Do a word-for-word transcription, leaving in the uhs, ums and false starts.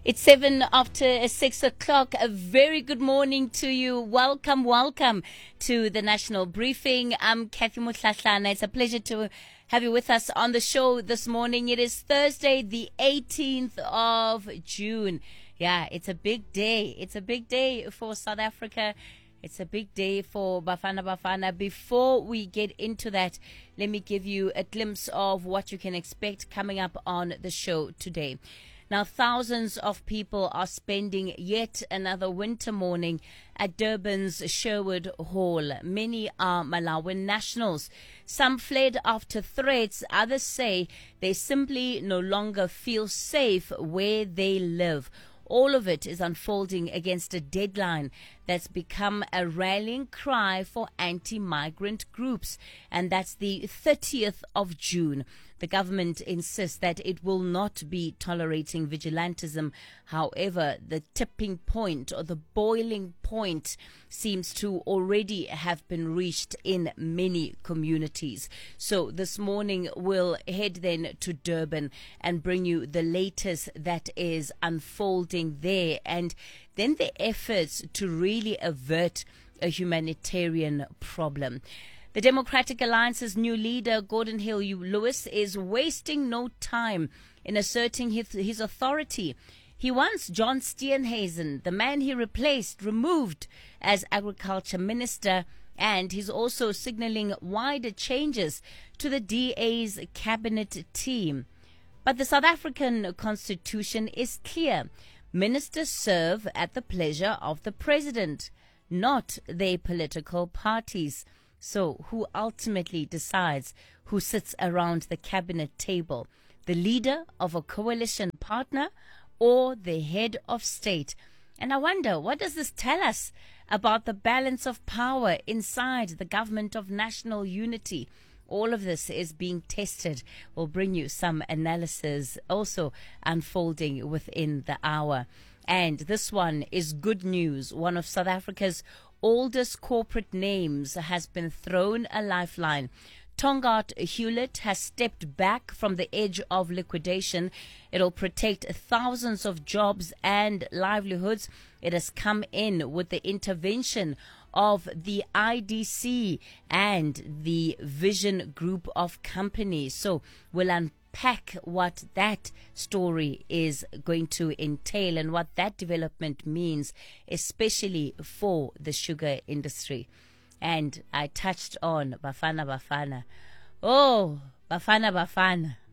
It's seven after six o'clock. A very good morning to you. Welcome, welcome to the National Briefing. I'm Kathy Mutlahlana. It's a pleasure to have you with us on the show this morning. It is Thursday, the eighteenth of June. Yeah, it's a big day. It's a big day for South Africa. It's a big day for Bafana Bafana. Before we get into that, let me give you a glimpse of what you can expect coming up on the show today. Now, thousands of people are spending yet another winter morning at Durban's Sherwood Hall. Many are Malawian nationals. Some fled after threats. Others say they simply no longer feel safe where they live. All of it is unfolding against a deadline that's become a rallying cry for anti-migrant groups, and that's the thirtieth of June. The government insists that it will not be tolerating vigilantism. However, the tipping point or the boiling point seems to already have been reached in many communities. So this morning we'll head then to Durban and bring you the latest that is unfolding there, and then the efforts to really avert a humanitarian problem. The Democratic Alliance's new leader, Gordon Hill-Lewis, is wasting no time in asserting his, his authority. He wants John Steenhuisen, the man he replaced, removed as Agriculture Minister, and he's also signaling wider changes to the D A's cabinet team. But the South African Constitution is clear. Ministers serve at the pleasure of the president, not their political parties. So who ultimately decides who sits around the cabinet table? The leader of a coalition partner or the head of state? And I wonder, what does this tell us about the balance of power inside the government of national unity? All of this is being tested. We'll bring you some analysis also unfolding within the hour. And this one is good news. One of South Africa's oldest corporate names has been thrown a lifeline. Tongaat Hewlett has stepped back from the edge of liquidation. It'll protect thousands of jobs and livelihoods. It has come in with the intervention of the I D C and the Vision Group of companies. So we'll unpack what that story is going to entail and what that development means, especially for the sugar industry. And I touched on Bafana Bafana. Oh, Bafana Bafana.